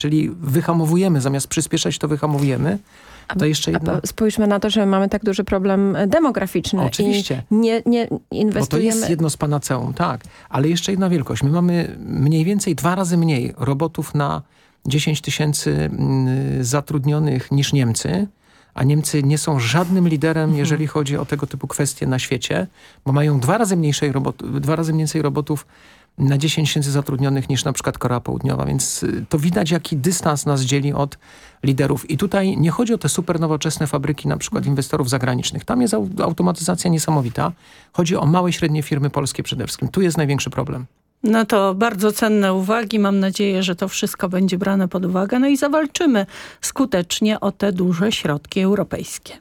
Czyli wyhamowujemy, zamiast przyspieszać, to wyhamowujemy. To jeszcze jedna... Spójrzmy na to, że mamy tak duży problem demograficzny. Oczywiście. I nie inwestujemy... Bo to jest jedno z panaceum, tak. Ale jeszcze jedna wielkość. My mamy mniej więcej 2 razy mniej robotów na 10 000 zatrudnionych niż Niemcy, a Niemcy nie są żadnym liderem, jeżeli chodzi o tego typu kwestie na świecie, bo mają 2 razy więcej robotów na 10 000 zatrudnionych niż na przykład Korea Południowa, więc to widać, jaki dystans nas dzieli od liderów. I tutaj nie chodzi o te super nowoczesne fabryki, na przykład inwestorów zagranicznych. Tam jest automatyzacja niesamowita. Chodzi o małe i średnie firmy polskie przede wszystkim. Tu jest największy problem. No to bardzo cenne uwagi. Mam nadzieję, że to wszystko będzie brane pod uwagę. No i zawalczymy skutecznie o te duże środki europejskie.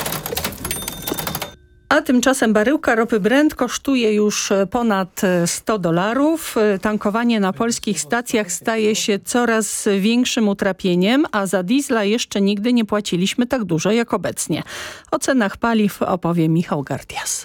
A tymczasem baryłka ropy Brent kosztuje już ponad $100. Tankowanie na polskich stacjach staje się coraz większym utrapieniem, a za diesla jeszcze nigdy nie płaciliśmy tak dużo jak obecnie. O cenach paliw opowie Michał Gardias.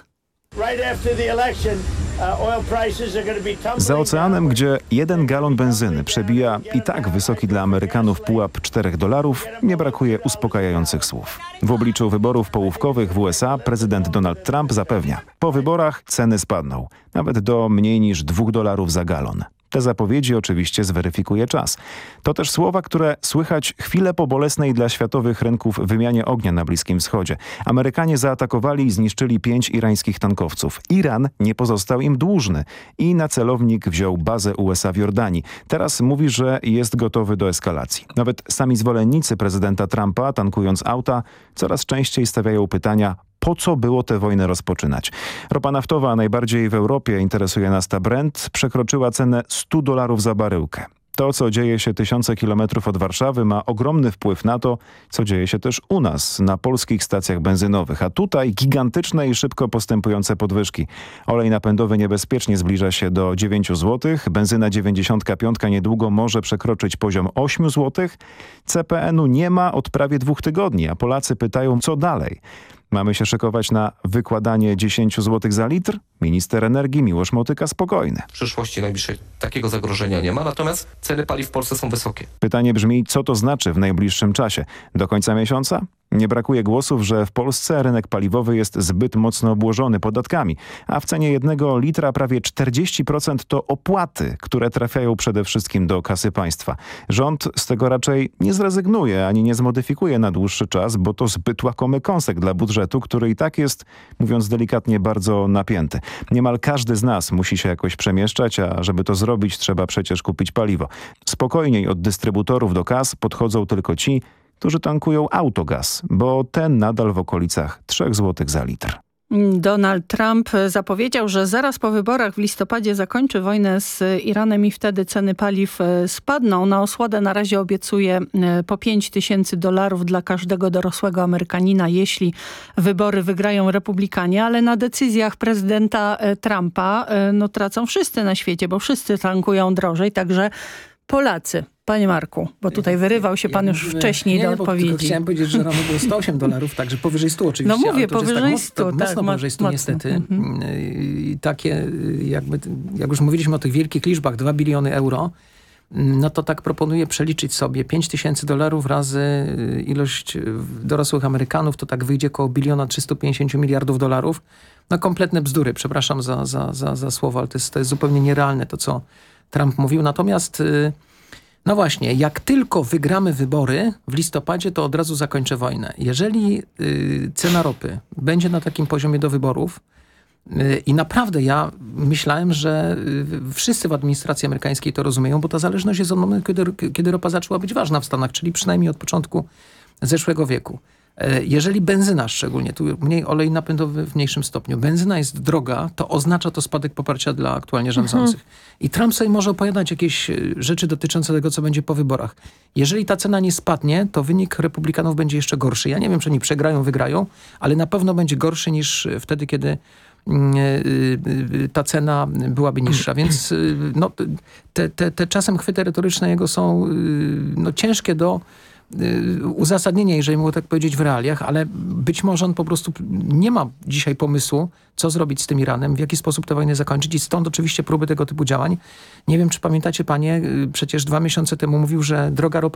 Za oceanem, gdzie 1 galon benzyny przebija i tak wysoki dla Amerykanów pułap $4, nie brakuje uspokajających słów. W obliczu wyborów połówkowych w USA prezydent Donald Trump zapewnia: po wyborach ceny spadną, nawet do mniej niż $2 za galon. Te zapowiedzi oczywiście zweryfikuje czas. To też słowa, które słychać chwilę po bolesnej dla światowych rynków wymianie ognia na Bliskim Wschodzie. Amerykanie zaatakowali i zniszczyli 5 irańskich tankowców. Iran nie pozostał im dłużny i na celownik wziął bazę USA w Jordanii. Teraz mówi, że jest gotowy do eskalacji. Nawet sami zwolennicy prezydenta Trumpa, tankując auta, coraz częściej stawiają pytania: po co było tę wojnę rozpoczynać? Ropa naftowa, najbardziej w Europie interesuje nas ta Brent, przekroczyła cenę $100 za baryłkę. To, co dzieje się tysiące kilometrów od Warszawy, ma ogromny wpływ na to, co dzieje się też u nas, na polskich stacjach benzynowych. A tutaj gigantyczne i szybko postępujące podwyżki. Olej napędowy niebezpiecznie zbliża się do 9 zł, benzyna 95 niedługo może przekroczyć poziom 8 zł. CPN-u nie ma od prawie 2 tygodni, a Polacy pytają, co dalej. Mamy się szykować na wykładanie 10 zł za litr? Minister energii Miłosz Motyka spokojny. W przyszłości najbliższej takiego zagrożenia nie ma, natomiast ceny paliw w Polsce są wysokie. Pytanie brzmi, co to znaczy w najbliższym czasie? Do końca miesiąca? Nie brakuje głosów, że w Polsce rynek paliwowy jest zbyt mocno obłożony podatkami, a w cenie 1 litra prawie 40% to opłaty, które trafiają przede wszystkim do kasy państwa. Rząd z tego raczej nie zrezygnuje ani nie zmodyfikuje na dłuższy czas, bo to zbyt łakomy kąsek dla budżetu, który i tak jest, mówiąc delikatnie, bardzo napięty. Niemal każdy z nas musi się jakoś przemieszczać, a żeby to zrobić, trzeba przecież kupić paliwo. Spokojniej od dystrybutorów do kas podchodzą tylko ci, którzy tankują autogaz, bo ten nadal w okolicach 3 zł za litr. Donald Trump zapowiedział, że zaraz po wyborach w listopadzie zakończy wojnę z Iranem i wtedy ceny paliw spadną. Na osłodę na razie obiecuje po $5,000 dla każdego dorosłego Amerykanina, jeśli wybory wygrają Republikanie, ale na decyzjach prezydenta Trumpa tracą wszyscy na świecie, bo wszyscy tankują drożej, także Polacy. Panie Marku, bo tutaj wyrywał się pan już wcześniej do odpowiedzi. Tylko chciałem powiedzieć, że rano było $108, także powyżej 100 oczywiście. No mówię, powyżej 100. Mocno powyżej 100 niestety. I takie, jak już mówiliśmy o tych wielkich liczbach, 2 biliony euro, no to tak proponuję przeliczyć sobie $5,000 razy ilość dorosłych Amerykanów, to tak wyjdzie około $1,350 miliardów. No kompletne bzdury, przepraszam za słowo, ale to jest zupełnie nierealne to, co Trump mówił. Natomiast no właśnie, jak tylko wygramy wybory w listopadzie, to od razu zakończę wojnę. Jeżeli cena ropy będzie na takim poziomie do wyborów i naprawdę ja myślałem, że wszyscy w administracji amerykańskiej to rozumieją, bo ta zależność jest od momentu, kiedy ropa zaczęła być ważna w Stanach, czyli przynajmniej od początku zeszłego wieku. Jeżeli benzyna szczególnie, tu mniej olej napędowy w mniejszym stopniu, benzyna jest droga, to oznacza to spadek poparcia dla aktualnie rządzących. I Trump sobie może opowiadać jakieś rzeczy dotyczące tego, co będzie po wyborach. Jeżeli ta cena nie spadnie, to wynik republikanów będzie jeszcze gorszy. Ja nie wiem, czy oni przegrają, wygrają, ale na pewno będzie gorszy niż wtedy, kiedy ta cena byłaby niższa. Więc te czasem chwyty retoryczne jego są ciężkie do uzasadnienie, jeżeli mogę tak powiedzieć, w realiach, ale być może on po prostu nie ma dzisiaj pomysłu, co zrobić z tym Iranem, w jaki sposób tę wojnę zakończyć i stąd oczywiście próby tego typu działań. Nie wiem, czy pamiętacie panie, przecież 2 miesiące temu mówił, że droga ropy